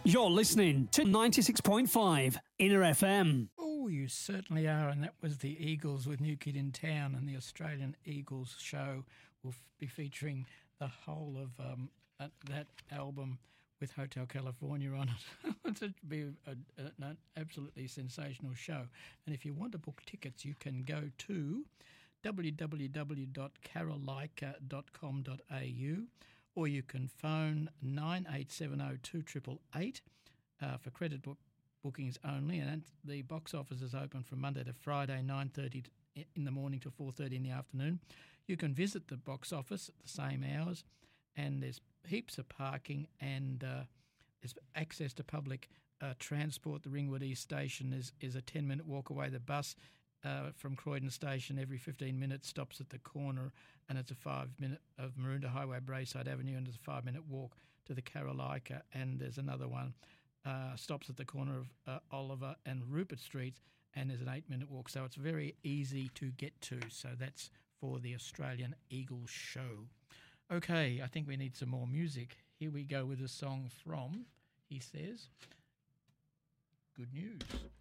You're listening to 96.5 Inner FM. Oh, you certainly are, and that was the Eagles with New Kid in Town, and the Australian Eagles show will be featuring the whole of that album with Hotel California on it. It'll be an absolutely sensational show. And if you want to book tickets, you can go to www.carolika.com.au, or you can phone 9870 2888 for credit bookings only. And the box office is open from Monday to Friday, 9:30 in the morning to 4:30 in the afternoon. You can visit the box office at the same hours, and there's heaps of parking, and there's access to public transport. The Ringwood East Station is a 10-minute walk away. The bus from Croydon Station every 15 minutes stops at the corner, and it's a 5-minute of Maroondah Highway, Braeside Avenue, and it's a 5-minute walk to the Carolika. And there's another one stops at the corner of Oliver and Rupert Streets, and there's an 8-minute walk. So it's very easy to get to. So that's for the Australian Eagles show. Okay, I think we need some more music. Here we go with a song from, he says, Good News.